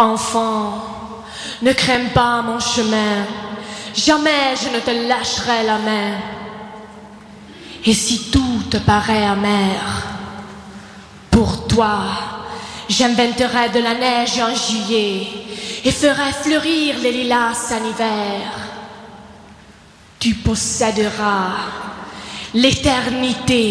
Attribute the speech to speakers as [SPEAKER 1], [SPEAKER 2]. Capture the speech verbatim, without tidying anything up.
[SPEAKER 1] Enfant, ne crains pas mon chemin, jamais je ne te lâcherai la main. Et si tout te paraît amer, pour toi, j'inventerai de la neige en juillet et ferai fleurir les lilas en hiver. Tu posséderas l'éternité.